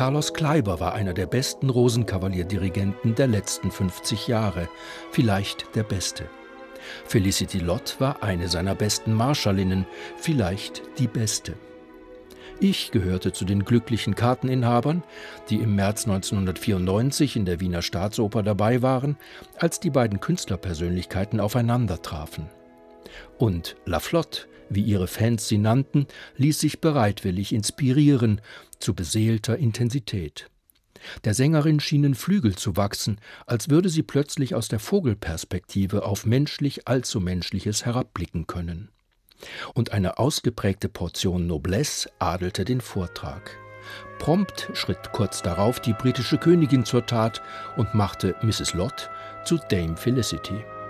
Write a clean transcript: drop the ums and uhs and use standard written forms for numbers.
Carlos Kleiber war einer der besten Rosenkavalierdirigenten der letzten 50 Jahre, vielleicht der beste. Felicity Lott war eine seiner besten Marschallinnen, vielleicht die beste. Ich gehörte zu den glücklichen Karteninhabern, die im März 1994 in der Wiener Staatsoper dabei waren, als die beiden Künstlerpersönlichkeiten aufeinandertrafen. Und La Flotte, wie ihre Fans sie nannten, ließ sich bereitwillig inspirieren zu beseelter Intensität. Der Sängerin schienen Flügel zu wachsen, als würde sie plötzlich aus der Vogelperspektive auf menschlich allzu Menschliches herabblicken können. Und eine ausgeprägte Portion Noblesse adelte den Vortrag. Prompt schritt kurz darauf die britische Königin zur Tat und machte Mrs. Lott zu Dame Felicity.